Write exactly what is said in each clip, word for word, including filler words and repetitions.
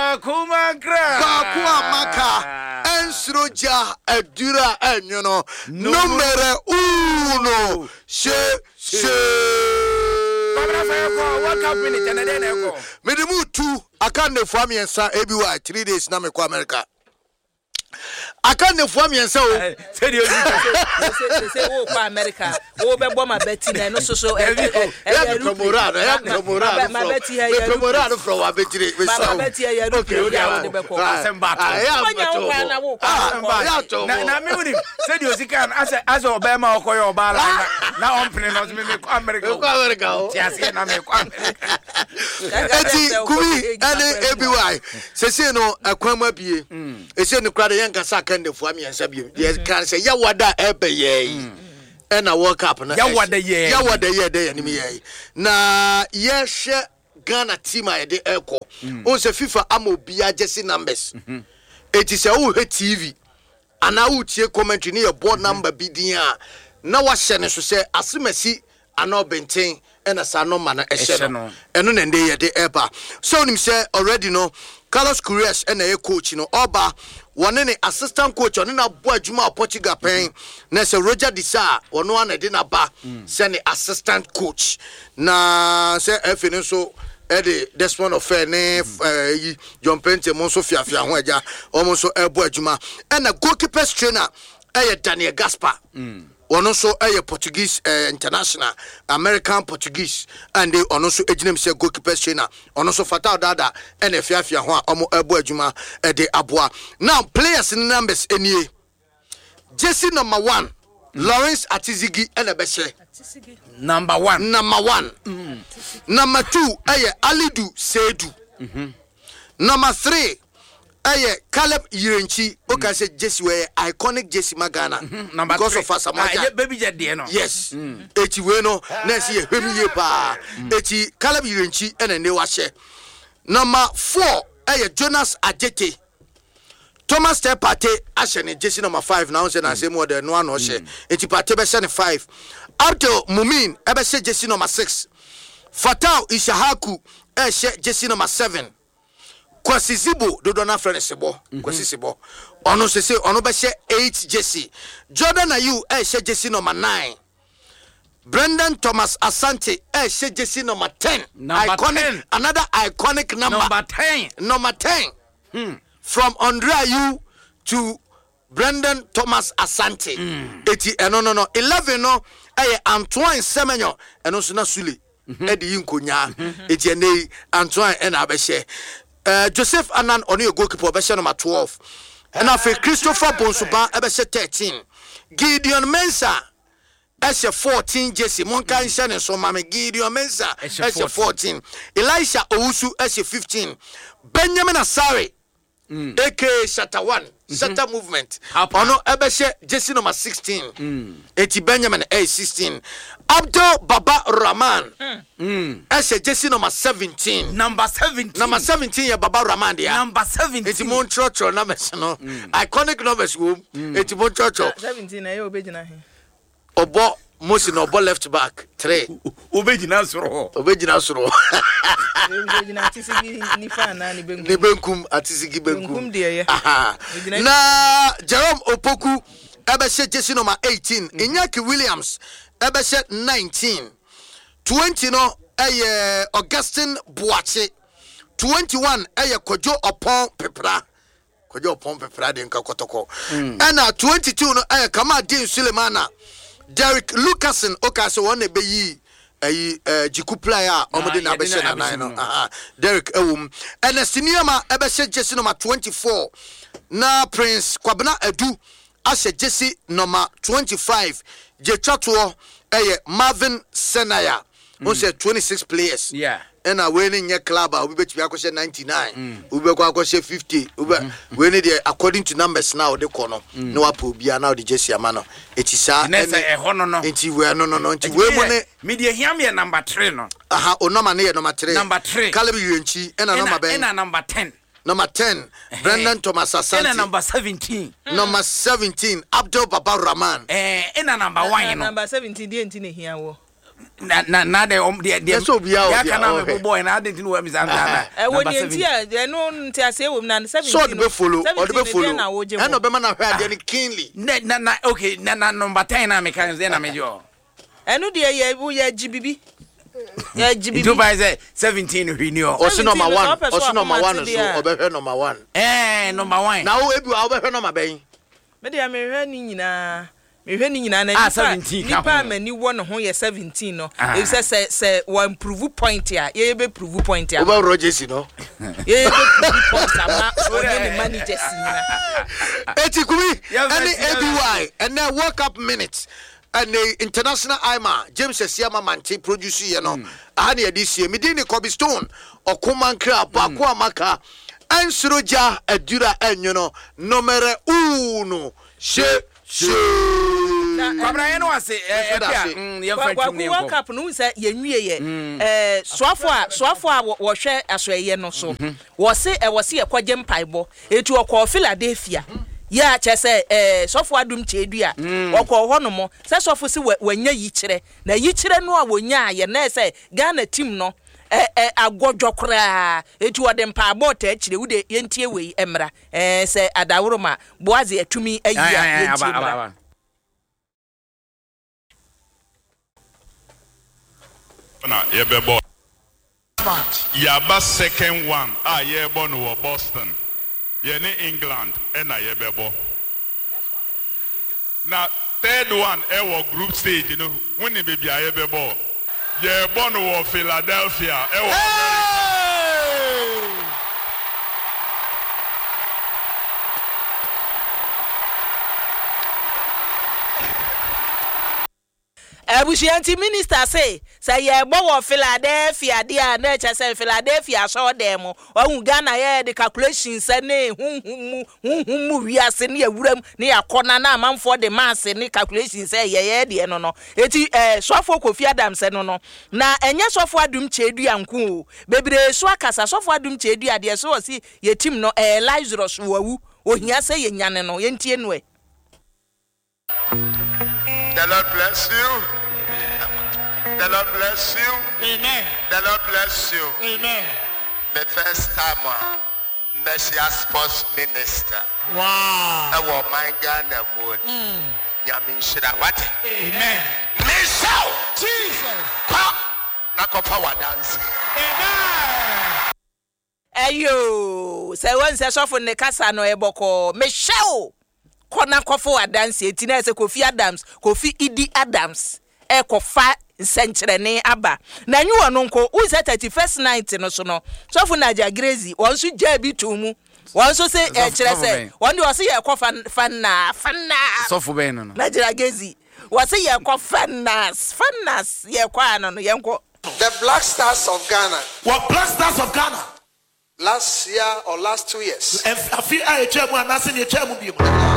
Bakumakra Bakuamaka Ensroja Adura Enyono Numero uno She She What happened and then I go. Medimu two I can't inform you and say A B Y three days na me ko America. I can't inform you and say say say oh for America oh be bo my betty na no so so e promorado e promorado my betty here promorado from wa betty we say my betty here okay o dia dey be ko asemba to na na me woni say the osikan as as obema okoyo obala na ompene no me ko America ko America ti ase na me ko America eti kubi ane A B Y se se no akwama bie e se no krade yen kasa kan de fuami yansa bie ye kan se ya wada ebe ye e na World Cup na ya wada ye ya wada ye de ye ni ye na ye hye Ghana team a de eko o se FIFA ama obia jersey numbers eti se wo he T V ana wo tie commentary ni your board number bi din a na wa hye ne so se asemasi ana obenten ena sa no ma na ehye no eno na nde ye de eba so nim say already no Carlos Queiroz ena ye coach no oba one ne assistant coach on na bo adwuma Portugal pen na se Roger Disa ono ana de na ba se ne assistant coach na se F N so e de this one of ne John Pente mo so fiafia ho agya omo so e bo adwuma ena goalkeeper trainer e Daniel Gaspar ono so a Portuguese uh, international American Portuguese and they ono so ejinem se goalkeeper trainer ono so Fatal Dada and efiafia ho a omo ebo adwuma e de aboa now players numbers enie jersey number one Lawrence Atizigi and ebese number one number one mm. number two aye Alidu Seidu mhm number three aye Caleb Yirenchi okay say Jesse we iconic Jesse Magana number because three. of Asamaja ah baby je de no yes eti we no na see hwemi ye pa eti Caleb Yirenchi ene ne wa hye number four aye Jonas Ajete Thomas Tepate ashe ne Jesse number five now say na say more than one no hye eti Pate be say ne five Abdul Mumin ebe say Jesse number six Fatal Ishahaku e hye Jesse number seven Kwasi Zibo dodo na friend sebo Kwasi Zibo ono se se ono be she eight Jesse Jordan Ayu e she Jesse number nine Brendan Thomas Asante e she Jesse number ten number iconic ten. Another iconic number number ten number ten hmm. from Andre Ayu to Brendan Thomas Asante mm. eti eno no no eleven no e Antoine Semenyo eno so na Sule e di nkonya eti ene Antoine e na abehye Uh, Joseph Anan on your goalkeeper obeshe number twelve. And after Christopher Bonsuba ebeshe thirteen. Gideon Mensah eshe fourteen Jesse Monka Inshan so mame Gideon Mensah eshe fourteen. Elisha Owusu eshe fifteen. Benjamin Asare mm. aka Shatta one Shatta mm-hmm. movement ono ebeshe Jesse number sixteen. Mm. Eti Benjamin A sixteen. Abdul Baba Rahman mm. eshe Jesse number seventeen. Number seventeen. Number seventeen ya Baba Rahman dia. Number seventeen. Eti Montrocho numbers no. Mm. Iconic numbers wo. Mm. Eti Montrocho. seventeen na ye obejina he. Obo Mosi no obo left back three. Obejina soro. Obejina soro. Obejina Atisigi ni fa na ni benkum. Ni benkum Atisigi benkum. Benkum de ye. Na Jerome Opoku ebeshe Jesse number eighteen. Mm. Inyaki Williams ebeshe nineteen. twenty no eye Augustine Boache. twenty-one eye Kojo Opon Pepra. Kojo Opon Pepra de nka kotoko. And na twenty-two no eye Kamadin Sulemana. Derek Lucasen okay so one be yi ayi jiku player omode na beshe na nine no aha Derek ewum Ernestiniama ebeshe Jesse number twenty-four na Prince Kwabena Edu ashe Jesse number twenty-five je twatwo eye Marvin Senaya who said twenty-six players yeah and a winning your club will be to ninety-nine we be go fifty we need according to numbers now the corner no apo bia now the Jesse amano it is a no no enti we no no no enti we mo media hiam ye number three no aha o number na ye number three number three Caleb Yirenchi and number ben and number ten number ten Brendan Thomas Asante and number seventeen number seventeen Abdul Baba Rahman eh and number one number seventeen dey enti ne hia wo na na na de om de de so bia o ya bia kana me boy na ade tin wo mi santa e woni enti e no nti ase wo na seventeen so be follow or be follow and no be man na hwe ade ni keenly na na okay na na number ten na me kan ze na me jo enu de ye bu ye gibibi ye gibibi two by seventeen renew osi number one osi number one so obehwe number one eh number one na wo ebi obehwe number ben me de me hwe ni nyina me hwe ni nyina na nipa mani wo no ho ye seventeen no e se se se wo improve point ya ye be prove point ya over Rogers no ye be prove point ama o ni manager sinyina etikumi any A B Y and then World Cup minutes and the international I M A James Esiama Mante produce ye no ahani ye this year medini Kobe Stone okomankra bako amaka ansroja adura enyo no numero uno she she Kwabra ye no ase e pia ye fa twum ne World Cup no say ye nwie ye eh soafo a soafo a wo hwe asoye no so wo se e wo se ye kwaje mpaibo etu okọ Philadelphia ya chese eh sofo adum chedua okọ ho no mo se sofo si wanya yi kire na yi kire no a wonya ye na se Ghana team no eh eh agodwo kra etu odem pa bota akire wude yentie wei emra eh se adawroma boaze atumi ayi a yentie emra na yebebo yaba second one ah yebo no Boston ye ni England ena yebebo na third one e wo group stage no woni be bia yebebo yebo no Philadelphia e wo Abushianti minister say say ye gbo Philadelphia dia na cha say Philadelphia so dem ohun Ghana ye the calculations ne hunhum hunhum wiase ne awuram ne yakona na amanfo de mass ne calculations say ye ye de no no eti eh Sofo Kofi Adams no no na enye Sofo Adum Chedu anku bebre so akasa Sofo Adum Chedu ade so si ye team no eh Lazarus wawu ohia say ye nyane no ye ntie no e. The Lord bless you. The Lord bless you. Amen. The Lord bless you. Amen. The first time uh, Messiah Sports Minister. Wow. I want my Ghana moon. Yamin Shira what? Amen. Michelle. Jesus. Pop. Nako power dance. Amen. Ayo, say one say so for ne kasa no eboko. Michelle. Kona kofo adansi etina se Kofi Adams, Kofi Idi Adams. E kofa senchirene aba na nyu ono nko u say thirty-first night no so no so for Naija Grazy won so ja bi to mu won so say e kire say won de o say ye kofa fanna fanna so for ben no Naija Grazy wo say ye kofa nas fannas ye kwa no no ye nko. The Black Stars of Ghana. What Black Stars of Ghana? Last year or last two years. I feel I chairman and I see chairman be.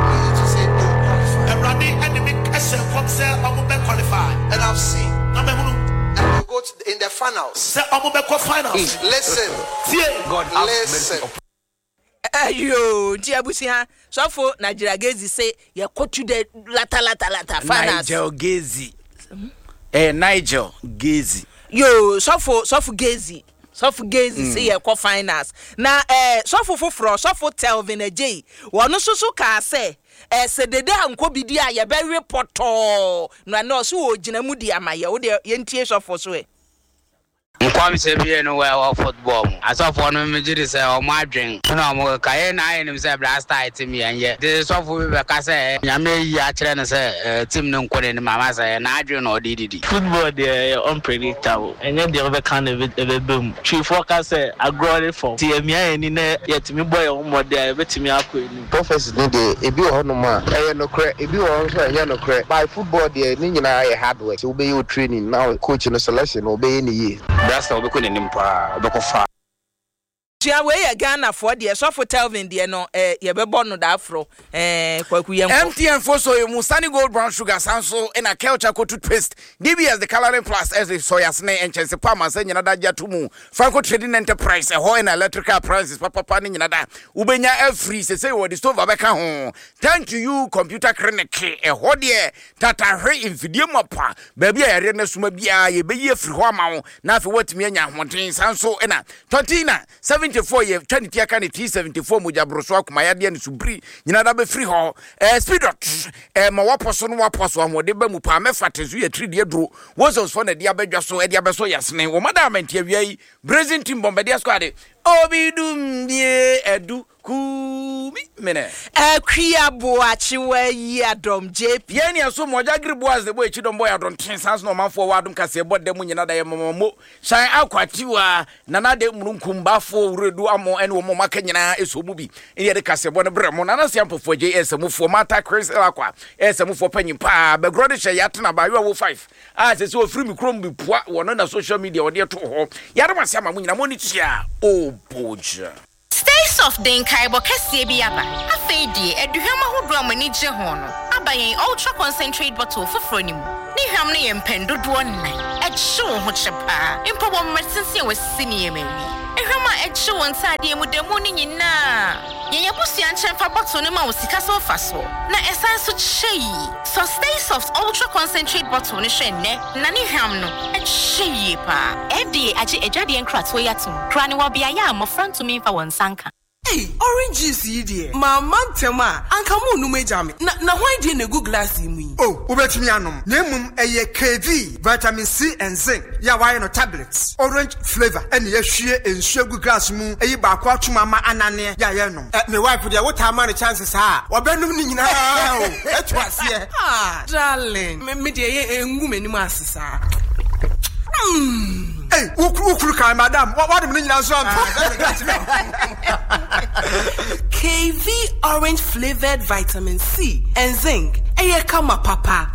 And I've seen. And you go to, in the finals. Listen. God listen. Ayo, ti abusia. So for Naija Grazy say ye go to the lata lata lata finals. Naija Grazy. Eh Naija Grazy. Yo, so for so for Grazy. So for Grazy say ye go finals. Na eh so for foforo so for Telvin Ejay. Wono so so ka say eh se dede anko bidi a ye be reporto na no so o gina mu di amaye wo de ye ntie so for so e Nkwam se bi no we wa football mu asofo no me gidi se o ma adwen na mo ka ye na ye nim se blast team ye ye de sofo bi be ka se nyame yi a kire ne se team no nkone ne mama se na adwen no di di football dey unpredictable enye de be kan e be bem chief worker say agree for ti emia eni na yetimi boy o mo de be timi akọ eni prophecy no dey ebi o no ma e no kre ebi o so enye no kre by football dey ni nyina ye hard work so be your training now coach no selection no be ni ye That's how we couldn't improve. Chia we ya Ghana for the so for Telvin the no eh ye be born no da afro eh kwaku yem M T N for so you Sunny Gold Brown Sugar sanso in a culture co toothpaste D B S the coloring plus as the soya snake and chese palma say nyina da jatumu Franco Trading Enterprise e ho in electrical prices papa pa ni nyina da ubenya air free say say we the stove abeka ho thank you computer clinic e ho de tata hwe infidie mopa ba bia yare na suma bia ye be ye free ho ma na afi watimi anya hoten sanso ina Tontina seventy-four ye twenty tia kan T seventy-four moja broso akuma ya de ne subri nyina da be free ho eh speedot eh ma waposo no waposo amode ba mu pa mefatezu ye three de duro wozos for na dia badwa so e dia be so yasne wo madam antia wiai Brazil team bombardier squad obidum bie edu kumi mene akria boachi wa yi adom J P ye ne aso moja gri boas de boy chidom boy adon ten sans no man for wadum kase bod dem nyina da ye momo shan akwatiwa nana de murunkumba fo redu amo ene wo maka nyina eso mu bi ene de kase bod bre mo nana siampo for J S mu for mata Chris akwa esem for panyin pa be grode hye yatena ba wo five ah se se ofiri mi krom bi poa wono na social media wo de to ho yare ma siama mu nyina mo ni tia o boja. Stay soft den kaibo kese bi aba. Afei die eduhwam ahodo amani gye ho no. Aba yen ultra concentrate bottle foforo ni mu. Ni hwam ne yen pendodo nnan. E hye ho chepa. Impo bo medicine we sini yemani. Ehwam a e hye won sade mu demu ni nyina. Yen yabusia nchemfa bottle ne ma wo sika so fa so. Na esan so chei. So stay soft ultra concentrate bottle ne hwe ne. Na ni hwam no e hye pa. F D A age ejade enkrato yatum. Kra ne wo bia ya amofra ntumi fa won sanka. Hey, orange juice yi die. Mama ntema, anka mu nu meja me. Na na why die na go glass yi mu. Oh, ubetimi anom. Na emum eye K V, vitamin C and zinc. Ya why no tablets. Orange flavor. Ene ye hwie enhwe go glass mu. Eyi ba kwa twuma ma anane ya ye no. Eh, me wife dey what am chances ha. Obenum ni nyina o. Etu ase. Ah, darling. Me me dey ye engu mani mu asesa. Hmm. Hey, ukru ukru kai madam. What what me nyina so am. K V orange flavored vitamin C and zinc. Eye kama papa.